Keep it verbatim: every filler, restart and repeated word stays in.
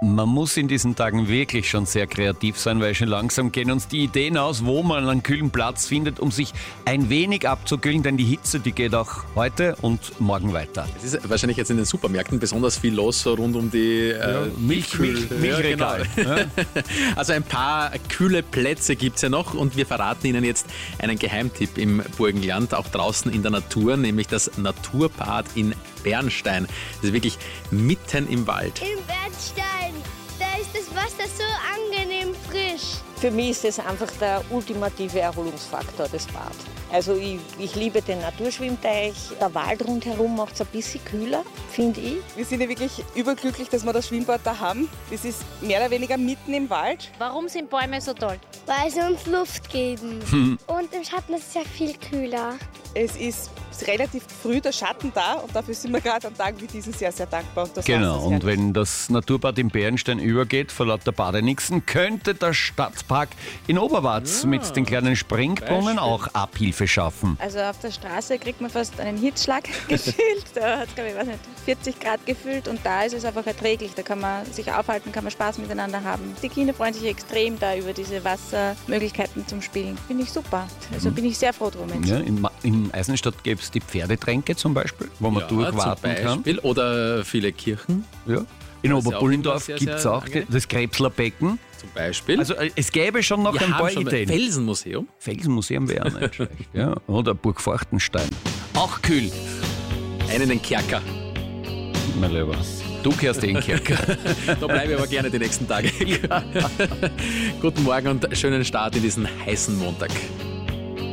Man muss in diesen Tagen wirklich schon sehr kreativ sein, weil schon langsam gehen uns die Ideen aus, wo man einen kühlen Platz findet, um sich ein wenig abzukühlen, denn die Hitze, die geht auch heute und morgen weiter. Es ist wahrscheinlich jetzt in den Supermärkten besonders viel los so rund um die äh, Ja, Milch, Milch, Milchregal. Ja, genau. Also ein paar kühle Plätze gibt es ja noch und wir verraten Ihnen jetzt einen Geheimtipp im Burgenland, auch draußen in der Natur, nämlich das Naturbad in Bernstein. Das ist wirklich mitten im Wald. In Bernstein, da ist das Wasser so angenehm frisch. Für mich ist das einfach der ultimative Erholungsfaktor, das Bad. Also ich, ich liebe den Naturschwimmteich. Der Wald rundherum macht es ein bisschen kühler, finde ich. Wir sind ja wirklich überglücklich, dass wir das Schwimmbad da haben. Das ist mehr oder weniger mitten im Wald. Warum sind Bäume so toll? Weil sie uns Luft geben. Hm. Und im Schatten ist es ja viel kühler. Es ist relativ früh der Schatten da und dafür sind wir gerade an Tagen wie diesen sehr, sehr dankbar. Und das Genau, Wasser ist und herrlich. wenn das Naturbad in Bernstein übergeht, vor lauter Badenixen, könnte der Stadtpark in Oberwatz Ja, mit den kleinen Springbrunnen Beispiel. auch Abhilfe schaffen. Also auf der Straße kriegt man fast einen Hitzschlag gefühlt. Da hat es, glaube ich, weiß nicht, vierzig Grad gefühlt und da ist es einfach erträglich. Da kann man sich aufhalten, kann man Spaß miteinander haben. Die Kinder freuen sich extrem da über diese Wassermöglichkeiten zum Spielen. Finde ich super. Also bin ich sehr froh drum jetzt. Ja, in, Ma- in Eisenstadt gäbe es die Pferdetränke zum Beispiel, wo man Ja, durchwarten zum kann. Beispiel. Oder viele Kirchen Ja. In Das ist ja auch Oberbullendorf immer sehr, gibt es sehr auch angenehm. das Krebslerbecken. zum Beispiel. Also äh, es gäbe schon noch wir ein haben paar schon Ideen. ein Felsenmuseum. Felsenmuseum wäre auch nicht schlecht. Ja. Oder Burg Forchtenstein. Auch kühl, Einen in den Kerker. mein Lieber. Du kehrst eh in den Kerker. Da bleibe ich aber gerne die nächsten Tage. Guten Morgen und schönen Start in diesen heißen Montag.